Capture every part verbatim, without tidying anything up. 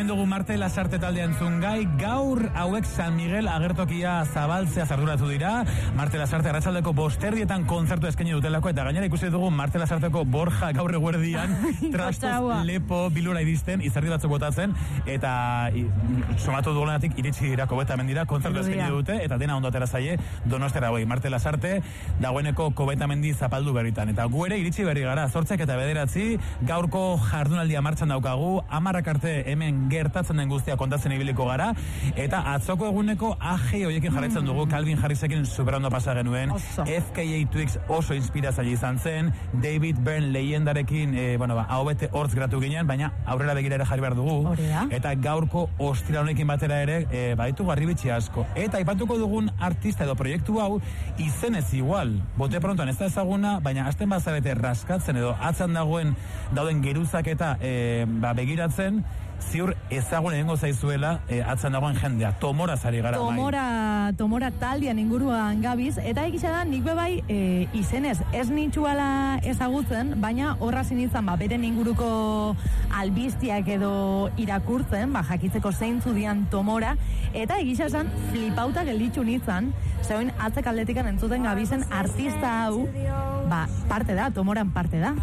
dugu Marte Lasarte taldea entzun gai, gaur hauek San Miguel agertokia zabaltzea zarduratu dira. Marte Lasarte arratsaldeko bosterdietan kontzertu eskaini dutelako, eta gainera ikusi dugu Marte Lasarteko Borja gaur eguerdian trastos lepo bilura iristen, izerdi batzuk botatzen, eta i, somatu dugunetik iritsi dira kobeta mendira, kontzertu eskaini dute, eta dena ondo atera zaie Donostera hoi. Marte Lasarte dagoeneko kobeta mendi zapaldu berritan, eta gu ere iritsi berri gara, zortzak eta bederatzi, gaurko jardunaldia martxan daukagu, amarrak arte hemen gertatzen den guztia kontatzen ibiliko gara, eta atzoko eguneko A G hoiekin jarraitzen dugu, Calvin Harrisekin superondo pasa genuen, F K A Twigs oso inspirazio izan zen, David Byrne leyendarekin, e, bueno, ba, hau bete hortz gratu ginen, baina aurrera begira ere jarri behar dugu, eta gaurko ostira honekin batera ere, e, baditu garribitxi asko. Eta aipatuko dugun artista edo proiektu hau, izenez igual, bote prontoan ez da ezaguna, baina hasten bazarete raskatzen edo atzan dagoen dauden geruzak eta e, ba, begiratzen, ziur ezagun egingo zaizuela e, atzan dagoen jendea, Tomora zari gara. Tomora, Tomora taldean inguruan gabiz, eta egisa da nik bebai e, izenez, ez nintxuala ezagutzen, baina horra zinitzen, ba, beren inguruko albiztiak edo irakurtzen, ba, jakitzeko zeintzu dian Tomora, eta egisa esan flipauta gelditxu nintzen, zegoen atzek aldetikan entzuten gabizen artista hau, ba, parte da, Tomoran parte da.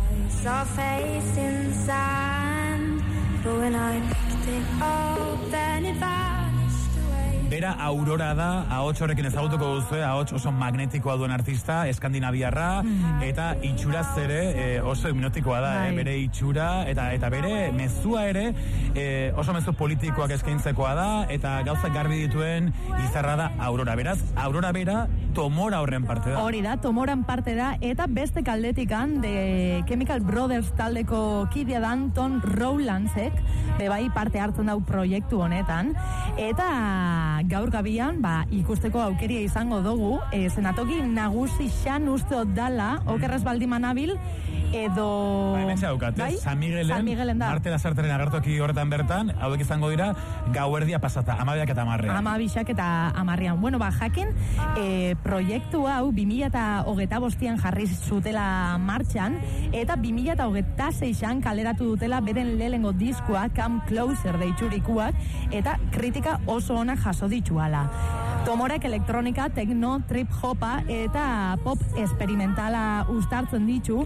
Bera Aurora da, ahots horrekin ezagutuko duzu, ahots oso magnetikoa duen artista, eskandinaviarra, mm. eta itxuraz ere e, oso hipnotikoa da, e, bere itxura, eta eta bere mezua ere e, oso mezu politikoak eskaintzekoa da, eta gauzak garbi dituen izarra da Aurora. Beraz, Aurora bera Tomora horren parte da. Hori da, Tomoran parte da, eta beste kaldetikan de Chemical Brothers taldeko kidea dan Tom Rowlandsek, bebai parte hartzen dau proiektu honetan, eta gaur gabian, ba, ikusteko aukeria izango dugu, e, zenatoki nagusi xan usteot dala, okerraz baldiman abil, edo... Ba, hemen txaukat, bai? San Miguelen, San Miguelen da. Marte Lasarteren agertoki horretan bertan, hauek izango dira, gauerdia pasata, amabiak eta amarrean. Amabixak eta amarrean. Bueno, ba, jakin, e, proiektu hau bi mila eta hogeta bostian jarri zutela martxan, eta bi mila eta hogeta seixan kaleratu dutela beren lehengo diskua, Come Closer deitxurikuak, eta kritika oso onak jaso dituala. Tomorek elektronika, tekno, trip hopa eta pop experimentala ustartzen ditu,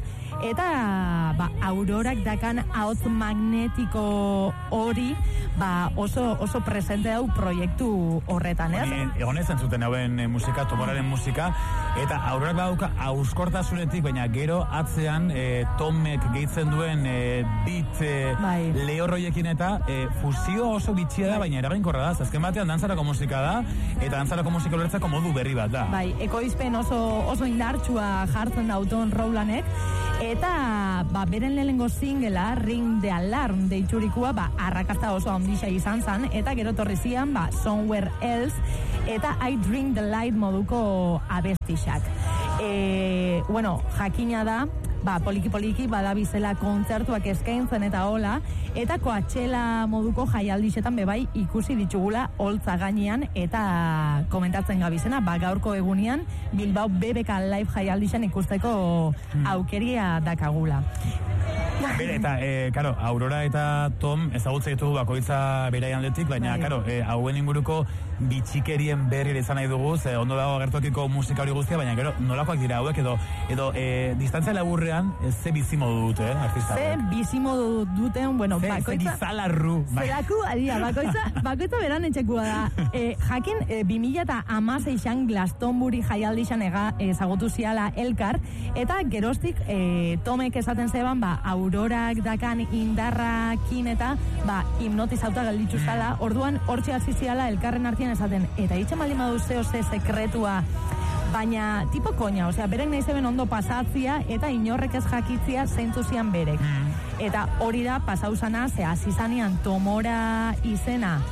eta ba, Aurorak dakan ahots magnetiko hori ba, oso, oso presente dau proiektu horretan, ez? Egon ezen zuten hauen e, musika, Tomoraren musika, eta Aurorak badauka auskortasunetik, baina gero atzean e, Tomek gehitzen duen e, bit e, bai. lehorroiekin eta e, fusio oso bitxia da, baina eraginkorra da, azken batean dantzarako musika da, eta dantzarako musika ulertzako modu berri bat da. Bai, ekoizpen oso, oso indartsua jartzen da Tom Rowlandek, eta ba, beren lehenengo singela, Ring the Alarm deitxurikua, ba, arrakasta oso handisa izan zan, eta gero torri zian, ba, Somewhere Else, eta I Drink the Light moduko abestixak. E, bueno, jakina da, ba, poliki-poliki badabizela kontzertuak eskaintzen eta hola, eta Coachella moduko jaialdixetan bebai ikusi ditugula holtza gainean, eta komentatzen gabizena, ba, gaurko egunean Bilbao B B K Live jaialdixan ikusteko aukeria dakagula. Bere, eta, e, karo, Aurora eta Tom ezagutze ditugu bakoitza berai aldetik, baina, bai. karo, e, hauen inguruko bitxikerien berri izan nahi dugu, ze ondo dago agertokiko musika hori guztia, baina gero nolakoak dira hauek, edo, edo e, distantzia laburrean, e, ze bizimodu dute, eh, artista Ze bizimodu duten, bueno, ze, bakoitza... Ze bizalarru. Zeraku, adia, bakoitza, bakoitza beran etxekua da. E, jakin, e, bi mila eta amaseixan Glastonbury jaialdixan ega ezagutu ziala elkar, eta geroztik e, Tomek esaten zeban, ba, Aurorak dakan indarrakin eta ba, hipnotizauta gelditzu zala, orduan hortxe hasi ziala elkarren artean esaten, eta hitxe maldin badu zeo ze sekretua, baina tipo koina, osea, berek nahi zeben ondo pasatzia eta inorrek ez jakitzia zeintzu zian berek. Eta hori da pasauzana, ze hasi zanean Tomora izena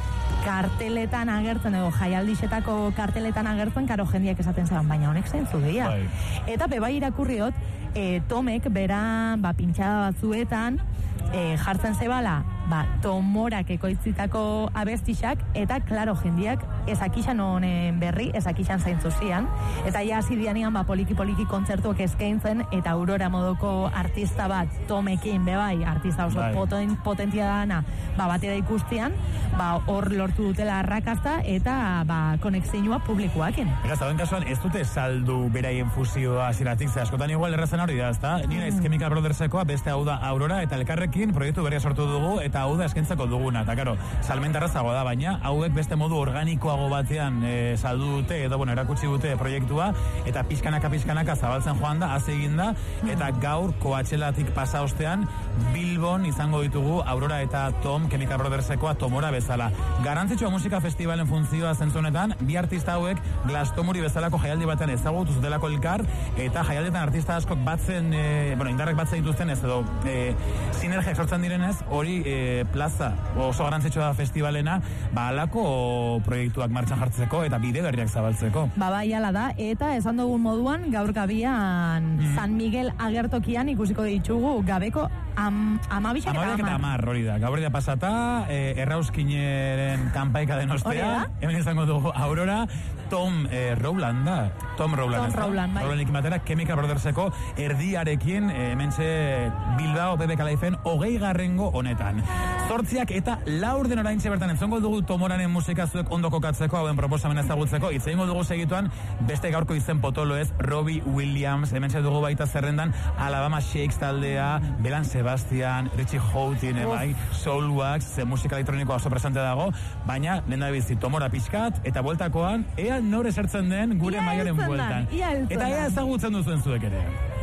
karteletan agertzen, edo jaialdixetako karteletan agertzen, karo jendiak esaten zeban, baina honek zeintzu dira. Bai. Eta bebai irakurriot, e, Tomek beran, ba, pintxada batzuetan, e, jartzen zebala, ba, Tomorak ekoitzitako abestixak, eta, klaro, jendiak ezakixan honen berri, ezakixan zaintzu zian, eta ja hasi dianian, ba, poliki-poliki kontzertuak eskaintzen, eta Aurora modoko artista bat, Tomekin, bebai, artista oso bai. poten, potentia dana, ba, batera ikustian, ba, hor lortu dutela arrakasta, eta, ba, konexioa publikoakin. Eta, zauden kasuan, ez dute saldu beraien fusioa ziratik, ze askotan igual errazen hori da, ezta? Ni naiz Chemical Brothersekoa, beste hau da Aurora, eta elkarrekin proiektu berria sortu dugu, eta hau da eskentzako duguna, eta karo, salmentarrazago da, baina hauek beste modu organikoago batean e, saldu dute, edo, bueno, erakutsi dute proiektua, eta pizkanaka pizkanaka zabaltzen joan da, hasi egin da, eta gaur Coachelatik pasa ostean, Bilbon izango ditugu Aurora eta Tom, Chemical Brothersekoa Tomora bezala. Garantzitsua musika festivalen funtzioa zentzunetan, bi artista hauek Glastonbury bezalako jaialdi batean ezagutu zutelako elkar, eta jaialdietan artista askok batzen, e, bueno, indarrek batzen dituzten ez, edo e, sinergiak sortzen direnez, hori e, plaza oso garantzitsua da festivalena, ba alako proiektuak martxan jartzeko eta bide berriak zabaltzeko. Ba, bai, ala da, eta esan dugun moduan, gaur gabian mm. San Miguel agertokian ikusiko ditugu gabeko am, amabixak eta amar. amar, hori da. Gaur da pasata, e, errauskineren kanpaika den ostea, hemen izango dugu Aurora, Tom e, Rowland da. Tom Rowland. Tom Rowland, bai. Rowland ikimatera, Chemical Brotherseko erdiarekin, e, hementxe Bilbao B B K Laifen hogei garrengo honetan. Zortziak eta laur den oraintxe bertan entzongo dugu Tomoraren musika zuek ondo kokatzeko, hauen proposamen ezagutzeko, hitz egingo dugu segituan, beste gaurko izen potolo ez, Robbie Williams, hementxe dugu baita zerrendan, Alabama Shakes taldea, Belan Sebastian, Richie Houghton, bai, Soulwax, ze musika elektronikoa oso presente dago, baina, lehen da bizi, Tomora pixkat, eta bueltakoan, ea nore esertzen den gure maioren bueltan. Eta ea ezagutzen duzuen zuek ere.